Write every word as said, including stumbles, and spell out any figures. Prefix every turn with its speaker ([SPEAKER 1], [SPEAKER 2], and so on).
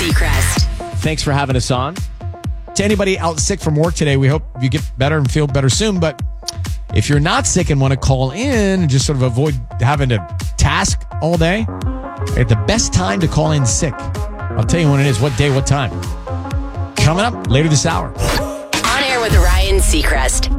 [SPEAKER 1] Seacrest.
[SPEAKER 2] Thanks for having us on. To anybody out sick from work today, we hope you get better and feel better soon. But if you're not sick and want to call in and just sort of avoid having to task all day, at the best time to call in sick. I'll tell you when it is, what day, what time. Coming up later this hour.
[SPEAKER 1] On air with Ryan Seacrest.